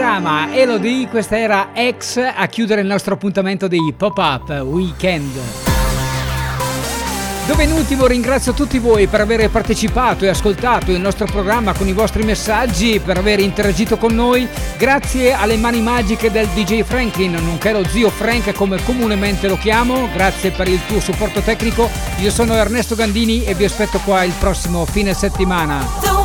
Rama, Elodie, questa era X a chiudere il nostro appuntamento di Pop-Up Weekend. Dove in ultimo ringrazio tutti voi per aver partecipato e ascoltato il nostro programma con i vostri messaggi, per aver interagito con noi. Grazie alle mani magiche del DJ Franklin, nonché lo zio Frank come comunemente lo chiamo. Grazie per il tuo supporto tecnico. Io sono Ernesto Gandini e vi aspetto qua il prossimo fine settimana.